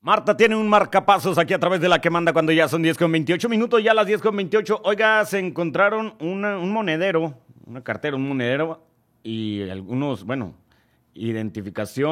Marta tiene un marcapasos aquí a través de la que manda cuando ya son 10:28 minutos, ya las 10:28. Oiga, se encontraron un monedero, una cartera, un monedero y algunos, bueno, identificación.